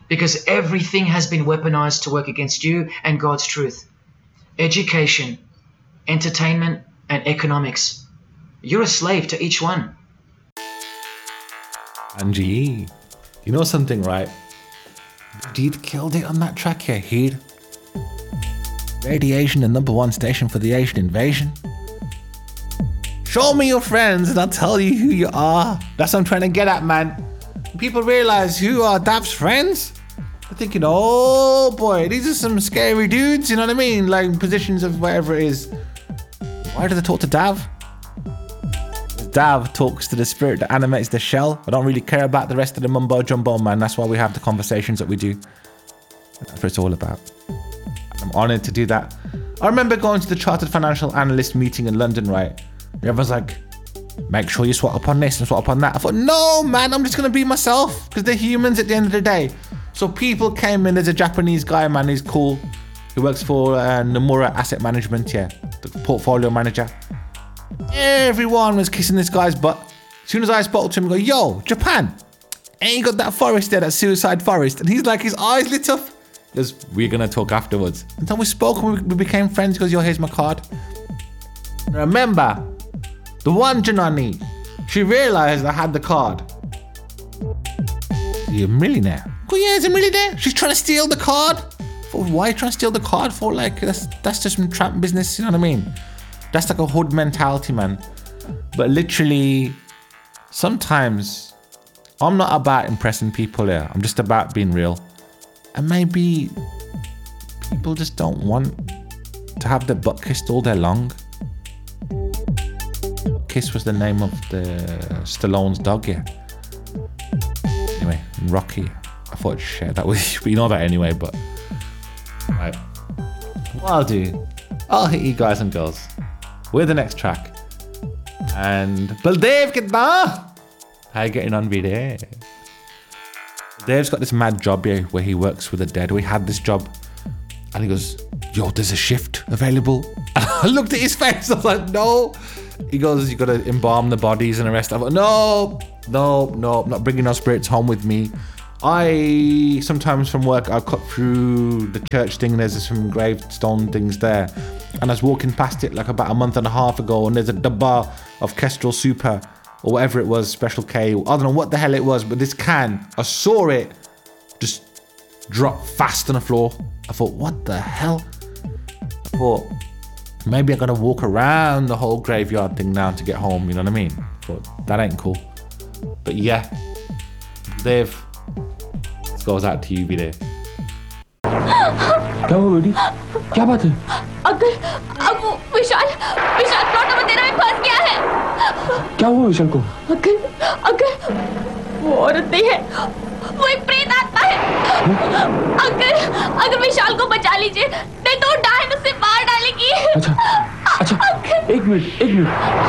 because everything has been weaponized to work against you and God's truth. Education, entertainment, and economics. You're a slave to each one. Angie, you know something, right? Deed killed it on that track here, Heed. Radiation, the number one station for the Asian invasion. Show me your friends and I'll tell you who you are. That's what I'm trying to get at, man. When people realize who are Dav's friends, they're thinking, oh boy, these are some scary dudes, you know what I mean? Like positions of whatever it is. Why do they talk to Dav? Dav talks to the spirit that animates the shell. I don't really care about the rest of the mumbo jumbo, man. That's why we have the conversations that we do. That's what it's all about. I'm honored to do that. I remember going to the Chartered Financial Analyst meeting in London, right? Everyone's like, make sure you swap up on this and swap up on that. I thought, no, man, I'm just going to be myself because they're humans at the end of the day. So people came in. There's a Japanese guy, man, he's cool. He works for Nomura Asset Management, yeah, the portfolio manager. Everyone was kissing this guy's butt. As soon as I spoke to him, I go, yo, Japan, ain't you got that forest there, that suicide forest? And he's like, his eyes lit up. He goes, we're going to talk afterwards. And then we spoke and we became friends. He goes, yo, here's my card. Remember, the one Janani, she realized I had the card. You're a millionaire. I go, yeah, he's a millionaire. She's trying to steal the card. For why are you trying to steal the card for? Like, that's just some trap business, you know what I mean? That's like a hood mentality, man. But literally, sometimes I'm not about impressing people here. I'm just about being real. And maybe people just don't want to have their butt kissed all day long. Kiss was the name of the Stallone's dog, yeah. Anyway, Rocky. I thought I'd share that with you, but you know that anyway, but... Right. What I'll do, I'll hit you guys and girls with the next track. And... Baldev, kitna? How you getting on video? Dave's got this mad job here where he works with the dead. We had this job. And he goes, yo, there's a shift available. And I looked at his face. I was like, no. He goes, you got to embalm the bodies and the rest. I thought, no, I'm not bringing no spirits home with me. I sometimes from work, I cut through the church thing. There's some gravestone things there. And I was walking past it like about a month and a half ago. And there's a dabba of Kestrel Super or whatever it was, Special K. I don't know what the hell it was, but this can, I saw it just drop fast on the floor. I thought, what the hell? I thought, maybe I gotta walk around the whole graveyard thing now to get home, you know what I mean? But that ain't cool. But yeah, Dave, this goes out to you, Vide. क्या हुआ बेटी? क्या बात है? अगर अब वो विशाल plot number 13 में फंस गया है। क्या हुआ विशाल को? अगर वो औरत नहीं है, वो एक प्रेत आत्मा है। अगर विशाल को बचा लीजिए, नहीं तो डायन उसे मार डालेगी। अच्छा, एक मिनट।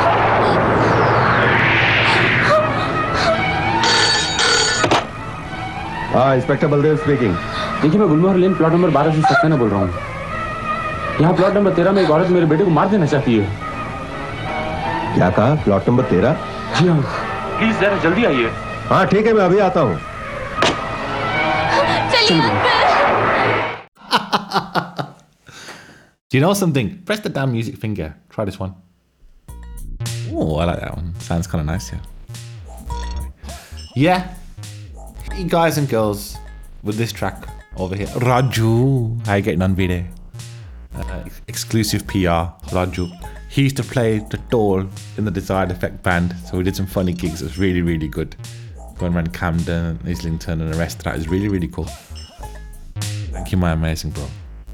हाँ, इंस्पेक्टर बलदेव स्पीकिंग। देखिए, मैं गुलमोहर लेन प्लॉट नंबर 12 से सक्सेना बोल रहा हूँ। यहाँ प्लॉट नंबर 13 में एक औरत मेरे बेटे को मार देना चाहती है। क्या कहा? Plot number 13? जी हाँ, प्लीज जरा जल्दी आइए। हाँ ठीक है, मैं अभी आता हूँ। Do you know something? Press the damn music finger. Try this one. Oh, I like that one. Sounds kind of nice, yeah. Yeah. You guys and girls with this track over here. Raju. How you getting on video? Exclusive PR, Raju. He used to play the Dole in the Desired Effect band, so we did some funny gigs. It was really, really good. Going around Camden, Islington and the rest of that. It was really, really cool. Thank you, my amazing bro.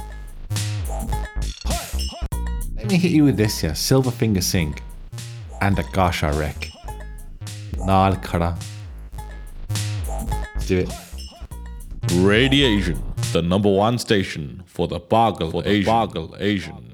Let me hit you with this here. Silverfinger Singh and Akasha Rek. Naal Khada. Let's do it. Radiation, the #1 station for the Pagal Asian.